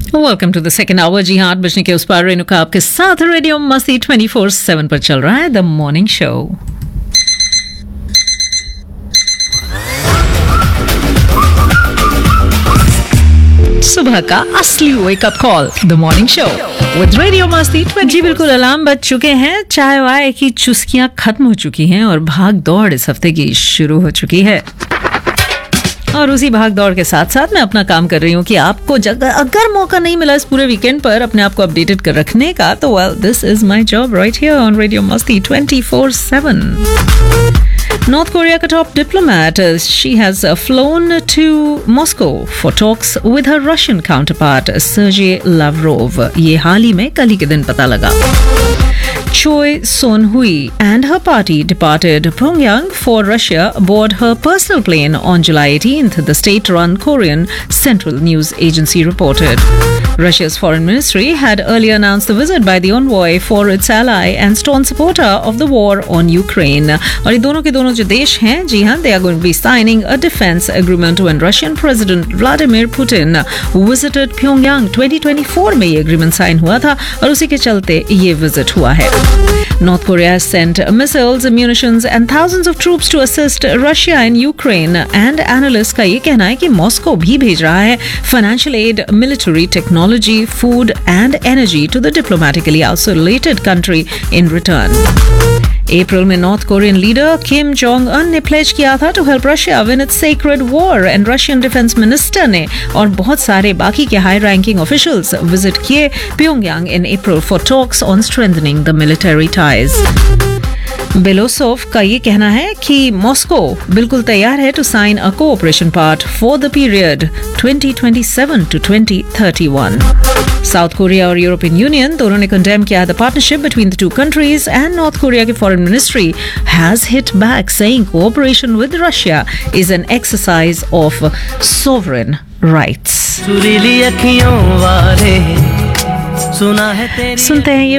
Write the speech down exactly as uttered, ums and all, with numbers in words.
Welcome to the second hour. जी हाँ, आठ बजने के उस पार रेणुका आपके साथ रेडियो मस्ती ट्वेंटी फोर सेवन पर चल रहा है द मॉर्निंग शो। सुबह का असली wake up call the morning show with radio मस्ती। जी बिल्कुल, अलार्म बज चुके हैं, चाय वाय की चुस्कियां खत्म हो चुकी हैं और भाग दौड़ इस हफ्ते की शुरू हो चुकी है। और उसी भाग दौड़ के साथ साथ मैं अपना काम कर रही हूँ कि आपको जग, अगर मौका नहीं मिला इस पूरे वीकेंड पर अपने आप को अपडेटेड कर रखने का, तो well this is my job right here on radio मस्ती twenty four seven. North Korea का top diplomat, uh, she has uh, flown to Moscow for talks with her Russian counterpart Sergei Lavrov. ये हाल ही में कल ही के दिन पता लगा। Choi Son-hui and her party departed Pyongyang for Russia aboard her personal plane on July eighteenth, the state-run Korean Central News Agency reported. Russia's foreign ministry had earlier announced the visit by the envoy for its ally and staunch supporter of the war on Ukraine. और ये दोनों के दोनों जो देश हैं, जी हाँ, they are going to be signing a defense agreement when Russian President Vladimir Putin visited Pyongyang twenty twenty-four में ये agreement sign हुआ था और उसी के चलते ये visit हुआ है। North Korea has sent missiles, munitions and thousands of troops to assist Russia in Ukraine. And analysts का ये कहना है कि मॉस्को भी भेज रहा है financial aid, military technology, food and energy to the diplomatically isolated country in return. अप्रैल में north Korean leader Kim Jong अन ने प्लेज किया था to help Russia win it's sacred war and Russian defence minister ने और बहुत सारे बाकी के हाई रैंकिंग ऑफिशियल्स विजिट किए Pyongyang in April for talks on strengthening the military ties. Belousov का ये कहना है कि मॉस्को बिल्कुल तैयार है to sign a cooperation part for the period twenty twenty seven to twenty thirty one. South Korea और यूरोपियन यूनियन दोनों ने कंडेम किया the partnership between the two countries and north Korea के foreign ministry has hit back saying cooperation with Russia is an exercise of sovereign rights. सुनते हैं ये